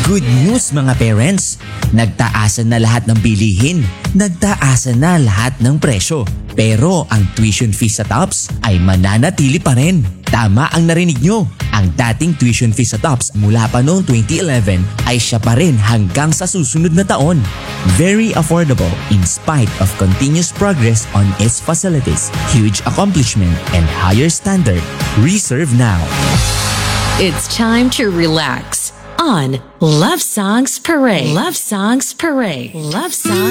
Good news mga parents! Nagtaasan na lahat ng bilihin. Nagtaasan na lahat ng presyo. Pero ang tuition fee sa TOPS ay mananatili pa rin. Tama ang narinig nyo. Ang dating tuition fee sa TOPS mula pa noong 2011 ay siya pa rin hanggang sa susunod na taon. Very affordable in spite of continuous progress on its facilities, huge accomplishment, and higher standard. Reserve now. It's time to relax on Love Songs Parade. Love Songs Parade. Love Songs